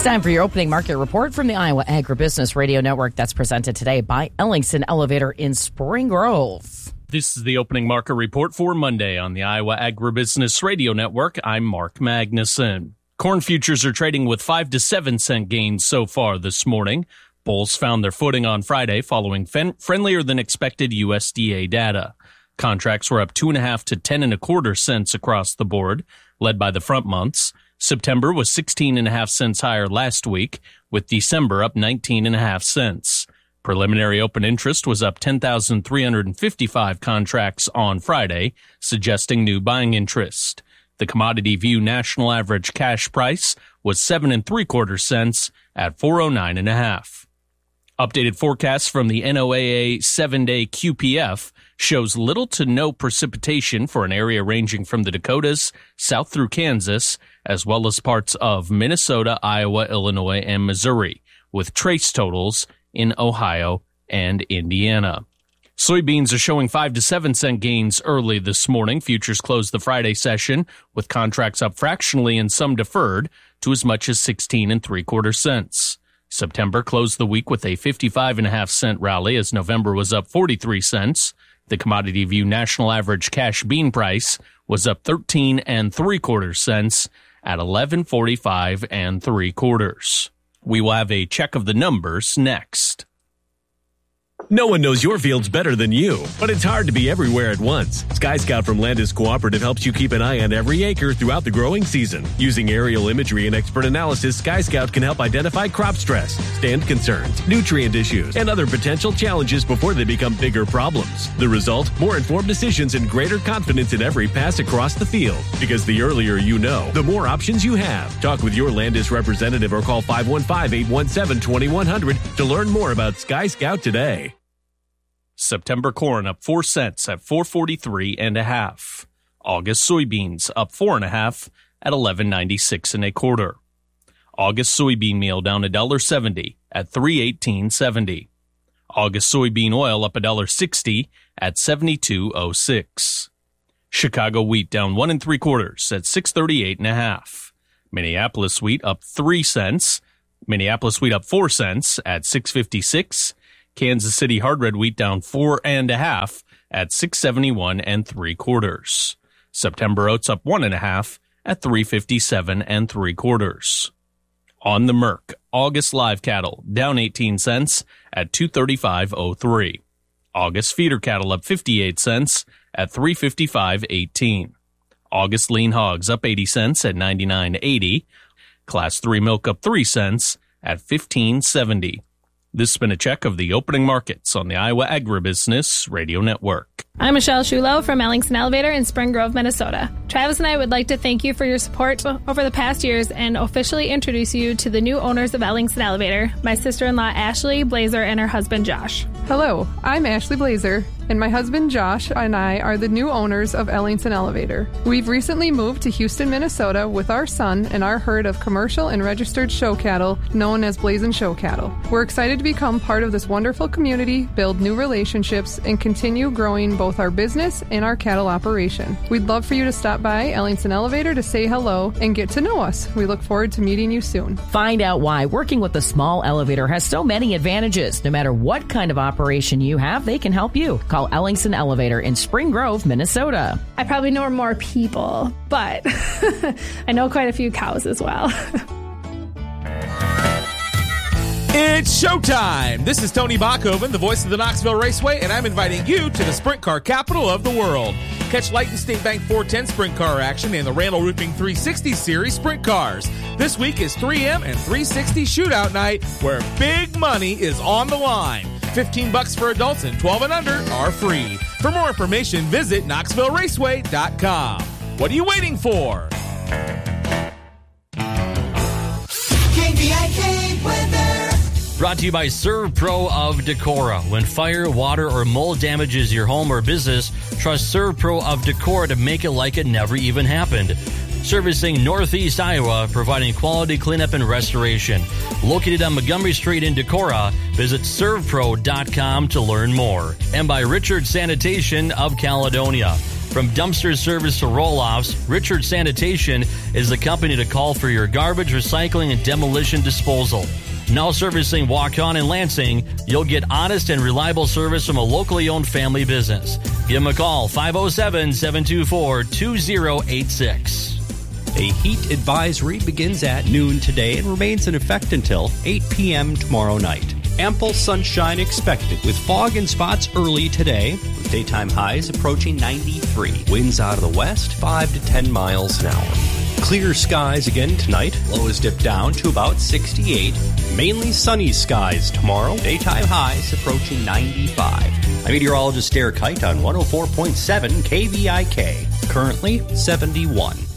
It's time for your opening market report from the Iowa Agribusiness Radio Network that's presented today by Ellingson Elevator in Spring Grove. This is the opening market report for Monday on the Iowa Agribusiness Radio Network. I'm Mark Magnuson. Corn futures are trading with 5 to 7 cent gains so far this morning. Bulls found their footing on Friday following friendlier than expected USDA data. Contracts were up 2.5 to 10.25 cents across the board, led by the front months. September was 16.5 cents higher last week, with December up 19.5 cents. Preliminary open interest was up 10,355 contracts on Friday, suggesting new buying interest. The Commodity View national average cash price was 7.75 cents at 409.5. Updated forecasts from the NOAA 7-day QPF shows little to no precipitation for an area ranging from the Dakotas south through Kansas, as well as parts of Minnesota, Iowa, Illinois, and Missouri, with trace totals in Ohio and Indiana. Soybeans are showing 5 to 7 cent gains early this morning. Futures closed the Friday session with contracts up fractionally and some deferred to as much as 16.75 cents. September closed the week with a 55.5 cent rally as November was up 43 cents. The Commodity View national average cash bean price was up 13.75 cents at 11.45 3/4. We will have a check of the numbers next. No one knows your fields better than you, but it's hard to be everywhere at once. Sky Scout from Landis Cooperative helps you keep an eye on every acre throughout the growing season. Using aerial imagery and expert analysis, Sky Scout can help identify crop stress, stand concerns, nutrient issues, and other potential challenges before they become bigger problems. The result? More informed decisions and greater confidence in every pass across the field. Because the earlier you know, the more options you have. Talk with your Landis representative or call 515-817-2100 to learn more about Sky Scout today. September corn up 4 cents at 443.5. August soybeans up 4.5 at 11.96 1/4. August soybean meal down $1.70 at 318.70. August soybean oil up $1.60 at 72.06. Chicago wheat down 1 3/4 at 638.5. Minneapolis wheat up 3 cents. Minneapolis wheat up 4 cents at 656. Kansas City hard red wheat down 4.5 at 671 3/4. September oats up 1.5 at 357 3/4. On the Merc, August live cattle down 18 cents at 235.03. August feeder cattle up 58 cents at 355.18. August lean hogs up 80 cents at 99.80. Class 3 milk up 3 cents at 15.70. This has been a check of the opening markets on the Iowa Agribusiness Radio Network. I'm Michelle Shulo from Ellingson Elevator in Spring Grove, Minnesota. Travis and I would like to thank you for your support over the past years and officially introduce you to the new owners of Ellingson Elevator, my sister-in-law Ashley Blazer and her husband Josh. Hello, I'm Ashley Blazer, and my husband Josh and I are the new owners of Ellingson Elevator. We've recently moved to Houston, Minnesota with our son and our herd of commercial and registered show cattle known as Blazin' Show Cattle. We're excited to become part of this wonderful community, build new relationships, and continue growing both our business and our cattle operation. We'd love for you to stop by Ellingson Elevator to say hello and get to know us. We look forward to meeting you soon. Find out why working with a small elevator has so many advantages. No matter what kind of operation you have, they can help you. Call Ellingson Elevator in Spring Grove, Minnesota. I probably know more people, but I know quite a few cows as well. It's showtime! This is Tony Bachhoven, the voice of the Knoxville Raceway, and I'm inviting you to the sprint car capital of the world. Catch Light and State Bank 410 sprint car action and the Randall Roofing 360 Series sprint cars. This week is 3M and 360 shootout night, where big money is on the line. $15 for adults and 12 and under are free. For more information, visit KnoxvilleRaceway.com. What are you waiting for? KVIK weather. Brought to you by ServPro of Decorah. When fire, water, or mold damages your home or business, trust ServPro of Decorah to make it like it never even happened. Servicing Northeast Iowa, providing quality cleanup and restoration. Located on Montgomery Street in Decorah, visit servpro.com to learn more. And by Richard Sanitation of Caledonia. From dumpster service to roll-offs, Richard Sanitation is the company to call for your garbage, recycling, and demolition disposal. Now servicing Waukon and Lansing, you'll get honest and reliable service from a locally owned family business. Give them a call, 507-724-2086. A heat advisory begins at noon today and remains in effect until 8 p.m. tomorrow night. Ample sunshine expected with fog and spots early today, with daytime highs approaching 93. Winds out of the west, 5 to 10 miles an hour. Clear skies again tonight. Lows dip down to about 68. Mainly sunny skies tomorrow. Daytime highs approaching 95. I'm meteorologist Derek Height on 104.7 KVIK. Currently 71.